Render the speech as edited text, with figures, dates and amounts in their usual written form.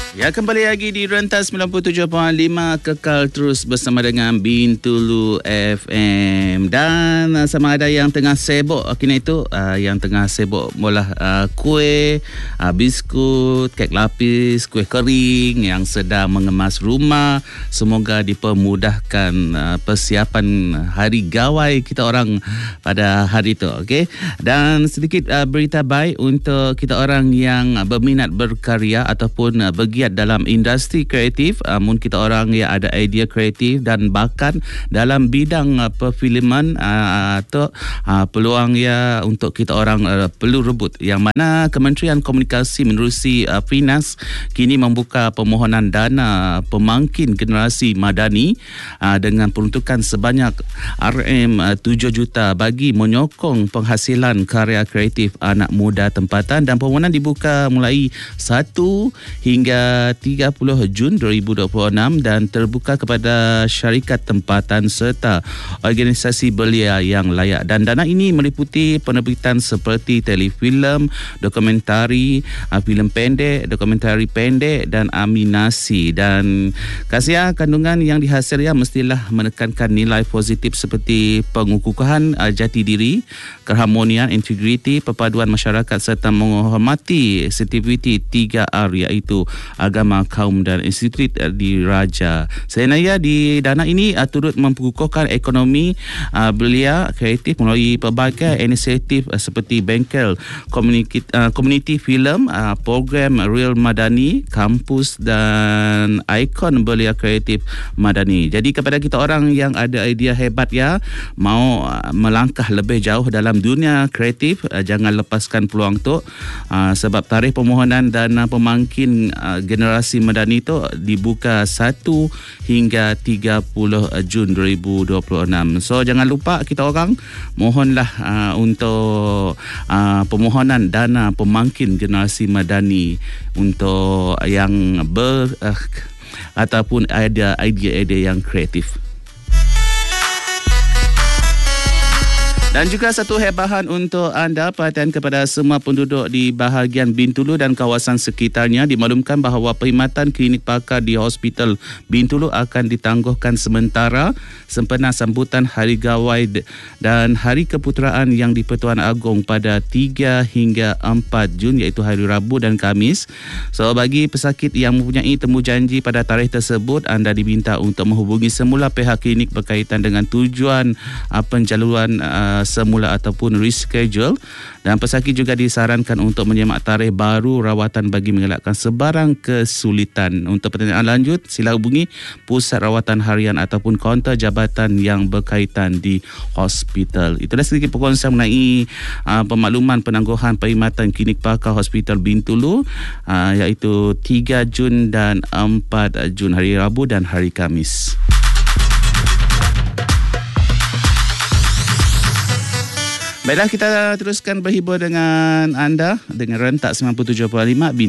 Ya, kembali lagi di Rentas 97.5, kekal terus bersama dengan Bintulu FM. Dan sama ada yang tengah sibuk kini itu, yang tengah sibuk bolah kuih, biskut, kek lapis, kuih kering yang sedang mengemas rumah. Semoga dipermudahkan persiapan hari gawai kita orang pada hari itu, okey. Dan sedikit berita baik untuk kita orang yang berminat berkarya ataupun bergiat dalam industri kreatif. Mungkin kita orang yang ada idea kreatif dan bakat dalam bidang perfilman, atau peluang ya untuk kita orang perlu rebut, yang mana Kementerian Komunikasi menerusi Finas kini membuka permohonan dana pemangkin generasi madani dengan peruntukan sebanyak RM7 juta bagi menyokong penghasilan karya kreatif anak muda tempatan, dan permohonan dibuka mulai 1 hingga 30 Jun 2026 dan terbuka kepada syarikat tempatan serta organisasi belia yang layak. Dan dana ini meliputi penerbitan seperti telefilm, dokumentari, filem pendek, dokumentari pendek dan animasi. Dan kasia kandungan yang dihasilkan mestilah menekankan nilai positif seperti pengukuhan jati diri, keharmonian, integriti, perpaduan masyarakat serta menghormati sensitiviti 3R, iaitu agama, kaum dan institut diraja. Selain di dana ini turut memperkukuhkan ekonomi belia kreatif melalui pelbagai inisiatif seperti bengkel community film, program Real Madani, kampus dan ikon belia kreatif madani. Jadi kepada kita orang yang ada idea hebat mau melangkah lebih jauh dalam dunia kreatif, jangan lepaskan peluang tu, sebab tarikh permohonan dana pemangkin generasi madani itu dibuka 1 hingga 30 Jun 2026. So jangan lupa kita orang mohonlah untuk permohonan dana pemangkin generasi madani untuk yang ataupun ada idea-idea yang kreatif. Dan juga satu hebahan untuk anda, perhatian kepada semua penduduk di bahagian Bintulu dan kawasan sekitarnya. Dimaklumkan bahawa perkhidmatan klinik pakar di Hospital Bintulu akan ditangguhkan sementara sempena sambutan Hari Gawai dan Hari Keputeraan yang di-Pertuan Agong pada 3 hingga 4 Jun, iaitu hari Rabu dan Khamis. So bagi pesakit yang mempunyai temu janji pada tarikh tersebut, anda diminta untuk menghubungi semula pihak klinik berkaitan dengan tujuan penjaluan semula ataupun reschedule. Dan pesakit juga disarankan untuk menyemak tarikh baru rawatan bagi mengelakkan sebarang kesulitan. Untuk pertanyaan lanjut, sila hubungi pusat rawatan harian ataupun kaunter jabatan yang berkaitan di hospital. Itulah sedikit perkongsian mengenai pemakluman penangguhan perkhidmatan klinik pakar Hospital Bintulu, iaitu 3 Jun dan 4 Jun, hari Rabu dan hari Khamis. Baiklah, kita teruskan berhibur dengan anda dengan Rentak 97.5